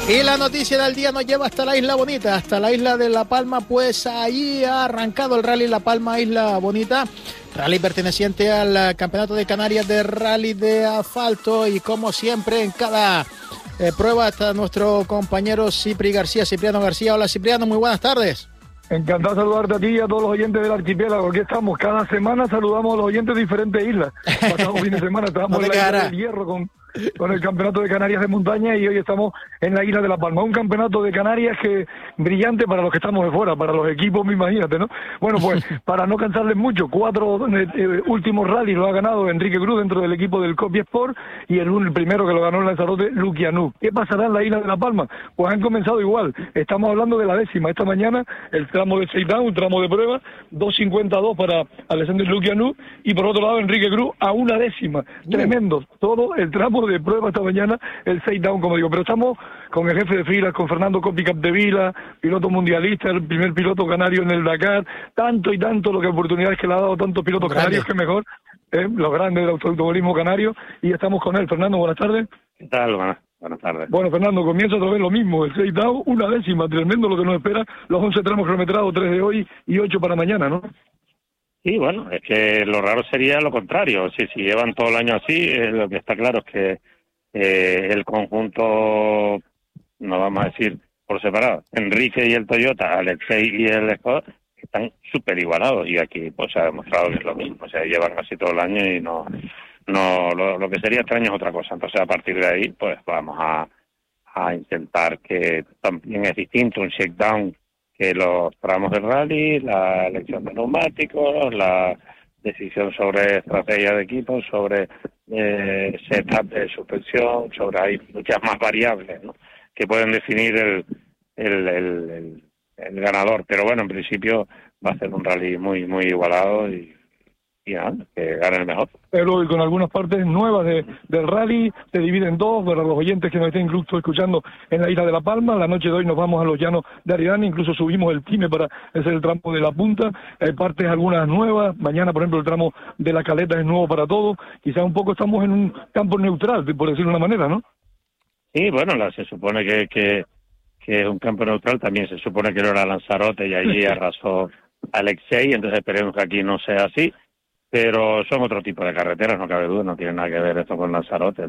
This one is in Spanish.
Y la noticia del día nos lleva hasta la Isla Bonita, hasta la isla de La Palma, pues allí ha arrancado el Rally La Palma Isla Bonita, rally perteneciente al Campeonato de Canarias de Rally de Asfalto, y como siempre en cada prueba está nuestro compañero Cipriano García. Hola Cipriano, muy buenas tardes. Encantado de saludarte a ti y a todos los oyentes del archipiélago. Aquí estamos, cada semana saludamos a los oyentes de diferentes islas. Pasado fin de semana estábamos en la Isla del Hierro con el Campeonato de Canarias de Montaña, y hoy estamos en la Isla de La Palma. Un campeonato de Canarias que brillante para los que estamos de fuera, para los equipos, imagínate, ¿no? Bueno, pues para no cansarles mucho, 4 últimos rallies lo ha ganado Enrique Cruz dentro del equipo del Copy Sport, y el primero que lo ganó en Lanzarote, Lukianuk. ¿Qué pasará en la Isla de La Palma? Pues han comenzado igual. Estamos hablando de la 10ª. Esta mañana el tramo de Seidán, un tramo de prueba, 2.52 para Alexander Lukianuk, y por otro lado Enrique Cruz a 1/10. Tremendo. Todo el tramo de prueba esta mañana, el 6 down, como digo, pero estamos con el jefe de filas, con Fernando Copi Capdevila, piloto mundialista, el primer piloto canario en el Dakar, tanto y tanto lo que oportunidades que le ha dado tantos pilotos canarios, que mejor, los grandes del automovilismo canario, y estamos con él. Fernando, buenas tardes. ¿Qué tal? Buenas tardes. Bueno, Fernando, comienza otra vez lo mismo, el 6 down, 1/10, tremendo lo que nos espera, los 11 tramos kilometrados, 3 de hoy y 8 para mañana, ¿no? Sí, bueno, es que lo raro sería lo contrario. Si llevan todo el año así, lo que está claro es que el conjunto, no vamos a decir por separado, Enrique y el Toyota, Alexei y el Skoda, están súper igualados, y aquí pues se ha demostrado que es lo mismo. O sea, llevan así todo el año y no lo que sería extraño es otra cosa. Entonces, a partir de ahí, pues vamos a intentar, que también es distinto un shakedown que los tramos del rally, la elección de neumáticos, la decisión sobre estrategia de equipo, sobre setup de suspensión, hay muchas más variables, ¿no?, que pueden definir el ganador. Pero bueno, en principio va a ser un rally muy muy igualado, y nada, que gane el mejor. Pero y con algunas partes nuevas del rally, se divide en dos, para los oyentes que nos estén incluso escuchando en la Isla de La Palma. La noche de hoy nos vamos a los llanos de Aridane, incluso subimos el Time para hacer el tramo de la punta. Hay partes algunas nuevas, mañana por ejemplo el tramo de la Caleta es nuevo para todos. Quizás un poco estamos en un campo neutral, por decirlo de una manera, ¿no? Sí, bueno, se supone que es un campo neutral, también se supone que no era Lanzarote, y allí arrasó Alexei, entonces esperemos que aquí no sea así. Pero son otro tipo de carreteras, no cabe duda, no tiene nada que ver esto con Lanzarote.